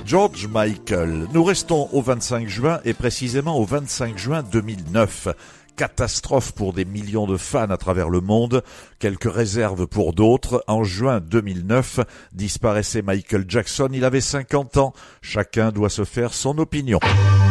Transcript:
George Michael. Nous restons au 25 juin et précisément au 25 juin 2009. Catastrophe pour des millions de fans à travers le monde, quelques réserves pour d'autres. En juin 2009, disparaissait Michael Jackson, il avait 50 ans. Chacun doit se faire son opinion.